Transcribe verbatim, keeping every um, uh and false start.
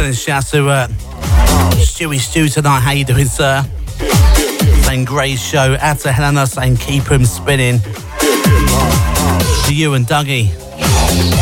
Sending shouts to uh, Stewie Stew tonight. How you doing, sir? Saying great show. Out to Helena saying keep him spinning. To you and Dougie.